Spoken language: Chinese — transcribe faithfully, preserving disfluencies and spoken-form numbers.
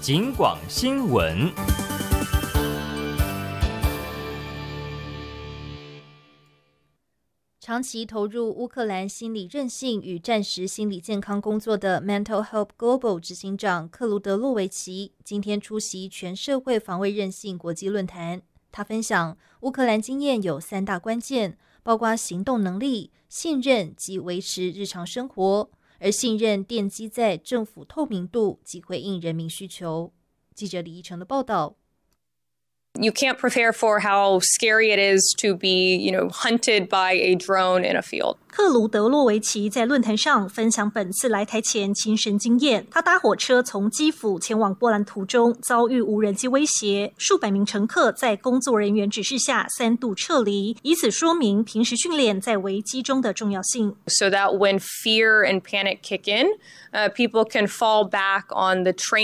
警广新闻。 长期投入乌克兰心理韧性与战时心理健康工作的 Mental Health Global 执行长克卢德洛维奇今天出席全社会防卫韧性国际论坛。他分享，乌克兰经验有三大关键，包括行动能力、信任及维持日常生活，而信任奠基在政府透明度及回应人民需求。记者李依晨的报道。 You can't prepare for how scary it is to be, you know, hunted by a drone in a field. 克卢德洛维奇在论坛上分享本次来台前亲身经验。他搭火车从基辅前往波兰途中遭遇无人机威胁，数百名乘客在工作人员指示下三度撤离，以此说明平时训练在危机中的重要性。 So that when fear and panic kick in, uh, people can fall back on the training